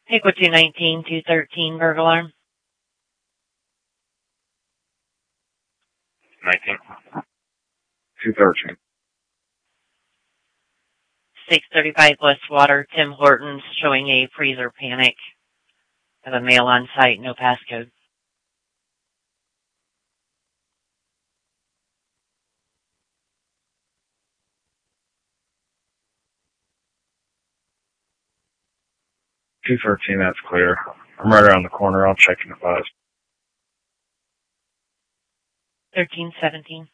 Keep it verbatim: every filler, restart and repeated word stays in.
Pickwa two nineteen, two thirteen, burglar alarm. nineteen. two thirteen. six thirty-five Westwater, Tim Hortons, showing a freezer panic. Have a male on site, no passcode. two thirteen, that's clear. I'm right around the corner. I'll check in the bus. thirteen seventeen.